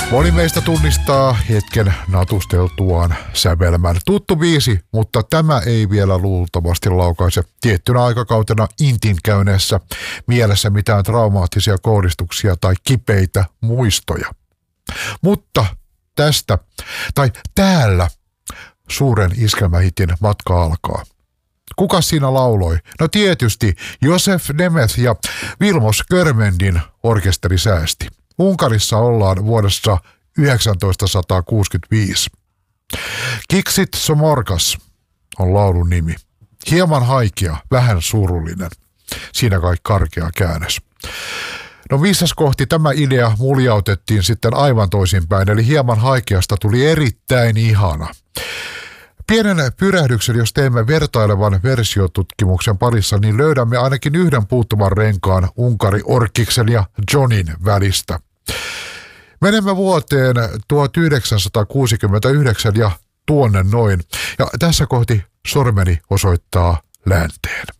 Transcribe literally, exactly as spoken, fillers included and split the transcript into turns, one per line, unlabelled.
Moni meistä tunnistaa hetken natusteltuaan sävelmän. Tuttu biisi, mutta tämä ei vielä luultavasti laukaise tiettynä aikakautena intin käyneessä mielessä mitään traumaattisia kohdistuksia tai kipeitä muistoja. Mutta tästä, tai täällä, suuren iskelmähitin matka alkaa. Kuka siinä lauloi? No tietysti Josef Nemeth ja Vilmos Körmendin orkesterisäästi. Unkarissa ollaan vuodessa yhdeksäntoistasataakuusikymmentäviisi. Kiksit Somorkas on laulun nimi. Hieman haikea, vähän surullinen. Siinä kai karkea käännös. No missäs kohti tämä idea muljautettiin sitten aivan toisinpäin, eli hieman haikeasta tuli erittäin ihana. Pienen pyrähdyksen, jos teemme vertailevan versiotutkimuksen parissa, niin löydämme ainakin yhden puuttuvan renkaan Unkari Orkiksen ja Johnin välistä. Menemme vuoteen tuhatyhdeksänsataakuusikymmentäyhdeksän ja tuonne noin. Ja tässä kohti sormeni osoittaa länteen.